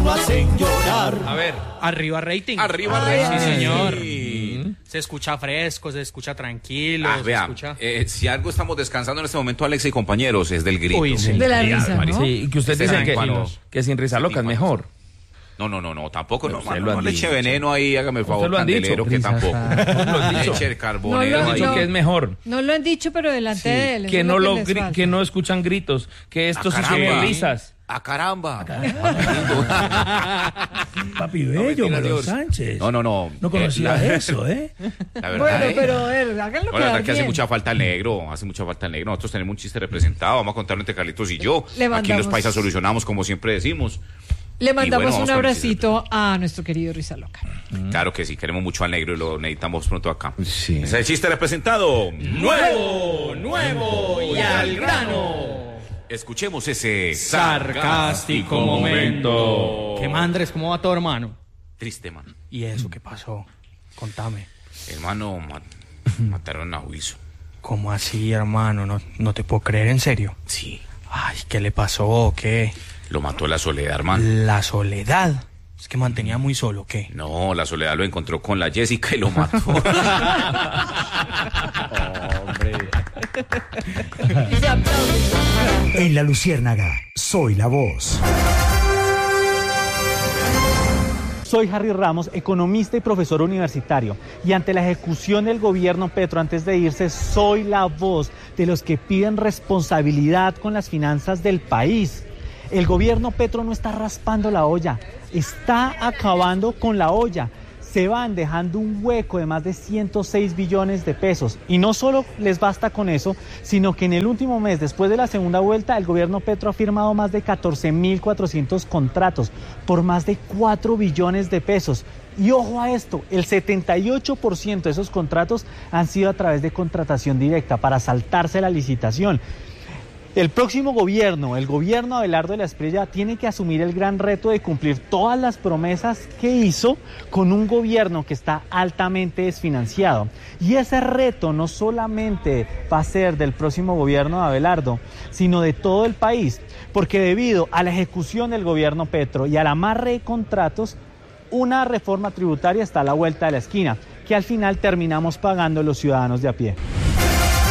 lo hacen llorar. A ver. Arriba rating. Arriba rating. Sí, señor. Sí. Se escucha fresco, se escucha tranquilo. Vea, si algo estamos descansando en este momento, Alex y compañeros, es del grito. Uy, sí. De la risa, ¿no? Sí, y que usted dice que sin risa loca es mejor. No, tampoco. Pero No, usted lo no han le eche dicho. veneno ahí, hágame el favor, Usted lo han dicho. candelero, que tampoco. Lo han dicho. Eche el carbonero No, ahí. Dicho que es mejor. No lo han dicho, pero delante de él. Que eso no es lo les falta. que no escuchan gritos, que esto sí caramba. son risas. ¡A caramba! Papi bello, mentira, Pedro Dios. Sánchez. No. No conocía eso, ¿eh? La verdad, Bueno, pero a ver, háganlo No, la verdad quedar que hace bien. mucha falta el negro, Nosotros tenemos un chiste representado, vamos a contarlo entre Carlitos y yo. Le Aquí mandamos- los paisas solucionamos, como siempre decimos. Le mandamos bueno, vamos un con el abracito a nuestro querido Risa Loca. Claro que sí, queremos mucho al negro y lo necesitamos pronto acá. Sí. Ese es el chiste representado. Nuevo y al grano. Escuchemos ese Sarcástico momento. ¿Qué mandres? ¿Cómo va todo, hermano? Triste, man. ¿Y eso qué pasó? Contame. Hermano, mataron a Wilson. ¿Cómo así, hermano? No te puedo creer, ¿en serio? Sí, Ay, ¿qué le pasó? ¿Qué? lo mató la Soledad, hermano. La soledad. Es que mantenía muy solo, ¿qué? No, la Soledad lo encontró con la Jessica y lo mató. Y se aplaude. En La Luciérnaga, soy la voz. Soy Harry Ramos, economista y profesor universitario, y ante la ejecución del gobierno Petro antes de irse, soy la voz de los que piden responsabilidad con las finanzas del país. El gobierno Petro no está raspando la olla, está acabando con la olla. Se van dejando un hueco de más de 106 billones de pesos. Y no solo les basta con eso, sino que en el último mes, después de la segunda vuelta, el gobierno Petro ha firmado más de 14.400 contratos por más de 4 billones de pesos. Y ojo a esto, el 78% de esos contratos han sido a través de contratación directa para saltarse la licitación. El próximo gobierno, el gobierno Abelardo de la Espriella, tiene que asumir el gran reto de cumplir todas las promesas que hizo con un gobierno que está altamente desfinanciado. Y ese reto no solamente va a ser del próximo gobierno de Abelardo, sino de todo el país, porque debido a la ejecución del gobierno Petro y al amarre de contratos, una reforma tributaria está a la vuelta de la esquina, que al final terminamos pagando los ciudadanos de a pie.